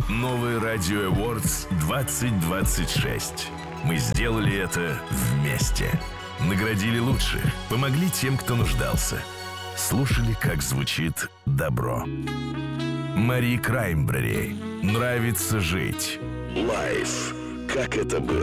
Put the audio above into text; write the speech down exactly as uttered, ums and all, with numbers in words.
Новый Радио Awards двадцать двадцать шесть. Мы сделали это вместе. Наградили лучших, помогли тем, кто нуждался. Слушали, как звучит добро. Мари Краймбрери. Нравится жить. Лайф. Как это было?